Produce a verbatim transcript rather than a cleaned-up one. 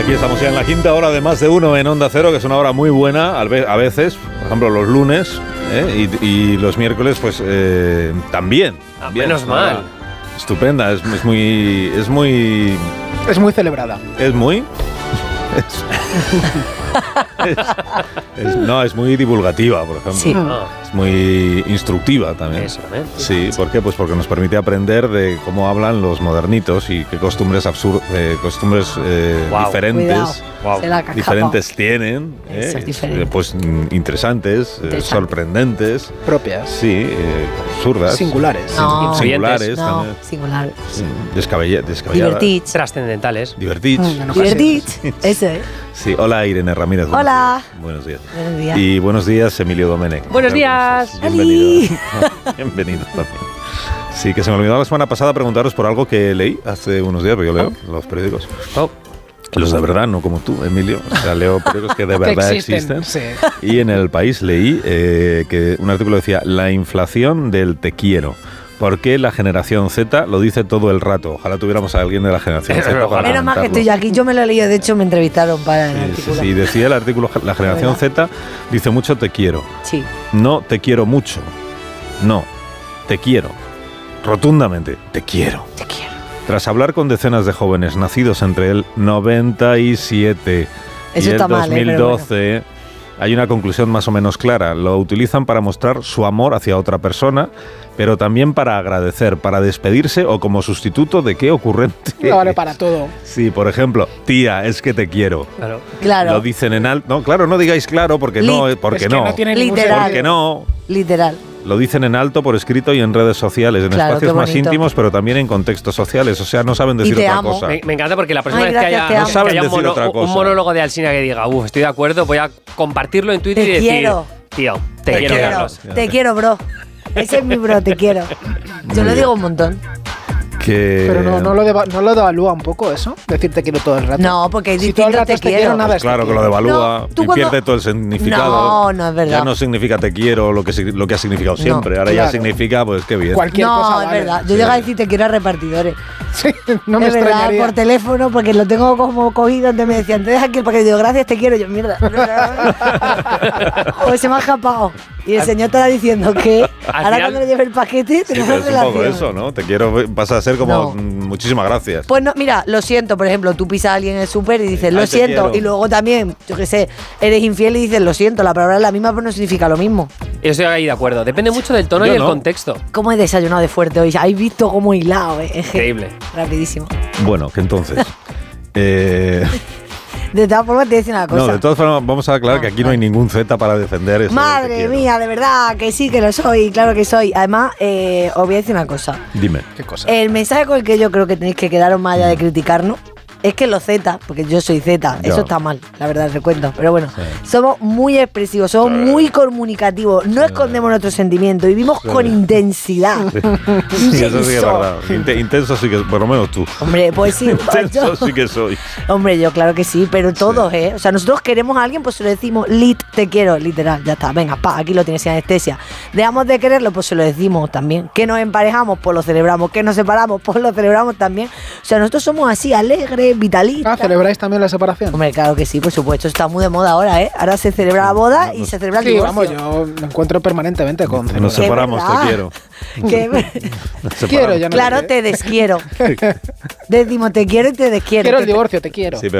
Aquí estamos ya en la quinta hora de Más de Uno en Onda Cero, que es una hora muy buena a veces, por ejemplo los lunes, ¿eh? y, y los miércoles pues eh, también. Ah, también menos mal. Estupenda, es, es muy... Es muy... Es muy celebrada. Es muy... Es, es, es, no, es muy divulgativa, por ejemplo. Sí. Ah, Es muy instructiva también. eso, ¿eh? Sí, ¿por qué? Pues porque nos permite aprender de cómo hablan los modernitos y qué costumbres absurdas, eh, costumbres eh, Wow. diferentes, Cuidado, Wow. se la ha diferentes tienen, Eso eh, es diferente. pues mm, interesantes, eh, Interesante. sorprendentes, Propias. sí, eh, absurdas, Singulares. No. singulares No, también, singular. sí, descabella- descabelladas, Divertits. Trascendentales. divertits. Mm, no Divertits. Eso es. Sí, hola Irene Ramírez. buenos Hola. días. Buenos días. Buenos días. Y buenos días, Emilio Domenech. Buenos ¿Qué tal? ¿Cómo días. estás? Bienvenido. Bienvenido también. Sí, que se me olvidó la semana pasada preguntaros por algo que leí hace unos días, porque yo leo los periódicos. Oh. Los de verdad, no como tú, Emilio. O sea, leo periódicos que de Que verdad existen, existen. sí. Y en El País leí eh, que un artículo decía la inflación del te quiero. Porque la generación Z lo dice todo el rato. Ojalá tuviéramos a alguien de la generación Z para Menos mal que comentarlo. estoy yo aquí. Yo me lo he leído. De hecho, me entrevistaron para el Sí, sí, artículo. sí, decía el artículo, la generación Z dice mucho te quiero. Sí. No te quiero mucho. No, te quiero. Rotundamente, te quiero. Te quiero. Tras hablar con decenas de jóvenes nacidos entre el noventa y siete Eso y el está mal, ¿eh? dos mil doce, hay una conclusión más o menos clara. Lo utilizan para mostrar su amor hacia otra persona, pero también para agradecer, para despedirse o como sustituto de qué ocurrente. No vale para todo. Sí, por ejemplo, tía, es que te quiero. Claro. Claro. Lo dicen en alto. No, claro, no digáis claro porque no, Lit- eh, porque es que no. no tiene ningún Literal. Porque no. Literal. Lo dicen en alto por escrito y en redes sociales, en Claro, espacios qué más bonito. íntimos, pero también en contextos sociales. O sea, no saben decir te otra amo. cosa. Me, me encanta porque la próxima Ay, vez que gracias, haya, te que amo. No saben haya un, decir mono- otra un cosa. monólogo de Alsina que diga, uff, estoy de acuerdo, voy a compartirlo en Twitter Te y decir, quiero. tío, te, Te quiero, quiero. Carlos. Te quiero, bro. Ese es mi bro, te quiero. Yo lo bien. digo un montón. Que... Pero no, no, lo deva- no lo devalúa un poco eso, decir te quiero todo el rato. No, porque es Si todo el distinto rato te es te quiero, quiero. nada es te Claro que lo quiero. devalúa No, tú y cuando- pierde todo el significado. No, no es verdad. Ya no significa te quiero lo que, sig- lo que ha significado No, siempre. Ahora ya claro. significa, pues qué bien. Cualquier no, cosa es vale. verdad. Yo Sí. llego a decir te quiero a repartidores. Sí, no me es verdad, extrañaría. por teléfono, porque lo tengo como cogido. Entonces me decían, te dejas aquí el paquete. Digo, gracias, te quiero. Yo, mierda. O se me ha escapado. Y el señor estaba diciendo que ahora final- cuando le lleve el paquete, Sí, tenemos pero es un poco relación. eso, ¿no? Te quiero, pasa a ser como No. mm, muchísimas gracias. Pues no, mira, lo siento, por ejemplo, tú pisas a alguien en el súper y dices, Ay, lo te siento, quiero. y luego también, yo qué sé, eres infiel y dices, lo siento, la palabra es la misma, pero no significa lo mismo. Yo estoy ahí de acuerdo. Depende mucho del tono Yo y del no. contexto. ¿Cómo he desayunado de fuerte hoy? ¿Habéis visto cómo hilado? Eh? Es que- Increíble. Rapidísimo. Bueno, que entonces... eh, De todas formas, te voy a decir una cosa. no, de todas formas, vamos a aclarar Ah, que aquí no hay vale. ningún Z para defender eso. de te Madre quiero. mía, de verdad, que sí, que lo soy, claro que soy. Además, eh, os voy a decir una cosa. Dime. ¿Qué cosa? El mensaje con el que yo creo que tenéis que quedaros más allá de criticarnos es que los Z, porque yo soy Z, Ya. eso está mal, la verdad, el recuento. Pero bueno, somos muy expresivos, somos muy comunicativos, no escondemos nuestros sentimientos, vivimos con intensidad. Sí, eso sí que es Intenso. verdad. Inte- intenso sí que, por lo menos tú. Hombre, pues sí. pues yo- Intenso sí que soy. Hombre, yo claro que sí, pero todos, ¿eh? O sea, nosotros queremos a alguien, pues se lo decimos, lit, te quiero, literal, ya está. Venga, pa, aquí lo tienes sin anestesia. Dejamos de quererlo, pues se lo decimos también. Que nos emparejamos, pues lo celebramos. Que nos separamos, pues lo celebramos también. O sea, nosotros somos así, alegres, vitalistas. Ah, ¿celebráis también la separación? Hombre, claro que sí, por supuesto. Está muy de moda ahora, ¿eh? Ahora se celebra la boda y se celebra el Sí, divorcio. vamos, yo me encuentro permanentemente con Nos celebrar. Qué separamos, verdad. te quiero. Que- Nos separamos. Quiero, ya no claro, te te desquiero. Decimos te quiero y te desquiero. Quiero el Te- divorcio, te quiero. Sí, pero